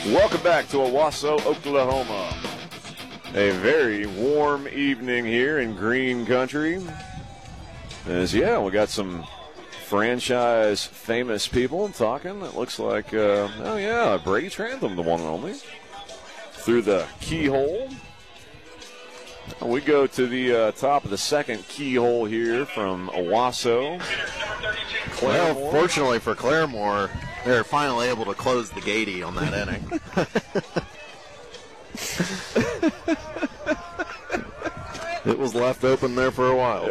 Welcome back to Owasso, Oklahoma. A very warm evening here in Green Country. We got some franchise famous people talking. It looks like, Brady Trantham, the one and only, through the keyhole. We go to the top of the second keyhole here from Owasso. Well, fortunately for Claremore, they're finally able to close the gatey on that inning. It was left open there for a while.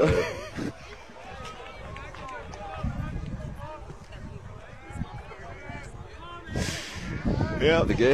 Yeah, the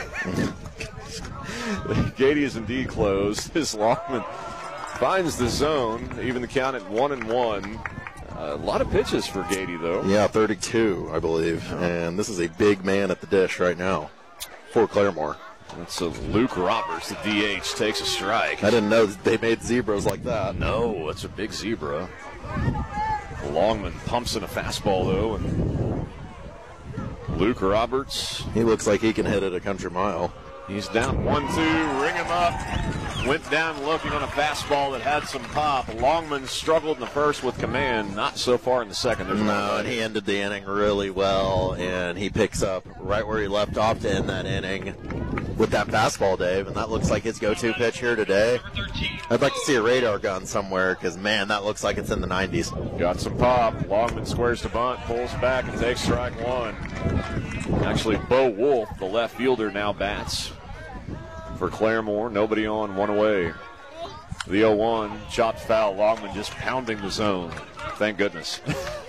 gatey is indeed closed. As Longman finds the zone, even the count at 1-1. A lot of pitches for Gatey, though. Yeah, 32, I believe. And this is a big man at the dish right now for Claremore. That's Luke Roberts, the DH, takes a strike. I didn't know they made zebras like that. No, it's a big zebra. Longman pumps in a fastball, though, and Luke Roberts. He looks like he can hit it a country mile. He's down 1-2, ring him up. Went down looking on a fastball that had some pop. Longman struggled in the first with command, not so far in the second. No, and he ended the inning really well, and he picks up right where he left off to end that inning with that fastball, Dave, and that looks like his go-to pitch here today. I'd like to see a radar gun somewhere because, man, that looks like it's in the 90s. Got some pop. Longman squares to bunt, pulls back, and takes strike one. Actually, Bo Wolf, the left fielder, now bats for Claremore. Nobody on, one away. The 0-1, chopped foul. Longman just pounding the zone. Thank goodness.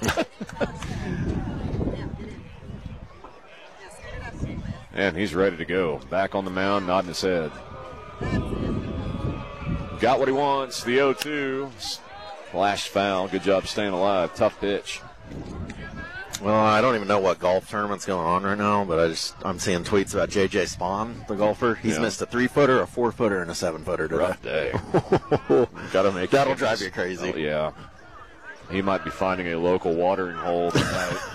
And he's ready to go. Back on the mound, nodding his head. Got what he wants. The 0-2. Flashed foul. Good job staying alive. Tough pitch. Well, I don't even know what golf tournament's going on right now, but I'm seeing tweets about J.J. Spawn, the golfer. He's missed a 3-footer, a 4-footer, and a 7-footer today. Rough day. Gotta make That'll drive you crazy. Oh, yeah. He might be finding a local watering hole tonight.